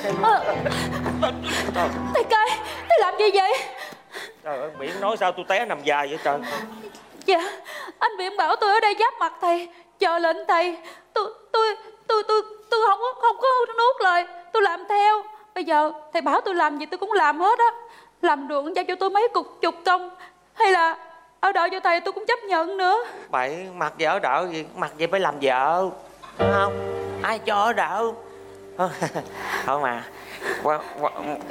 Thầy cai, thầy làm gì vậy? Trời ơi, Biển nói sao tôi té nằm dài vậy trời. Dạ, anh Biển bảo tôi ở đây giáp mặt thầy, chờ lệnh thầy. Tôi không có nuốt lời, tôi làm theo. Bây giờ thầy bảo tôi làm gì tôi cũng làm hết á. Làm ruộng giao cho tôi mấy chục công, hay là ở đợi cho thầy tôi cũng chấp nhận nữa. Bậy, mặc gì ở đợ gì, mặc gì phải làm vợ, đúng không? Ai cho ở đợ. Thôi mà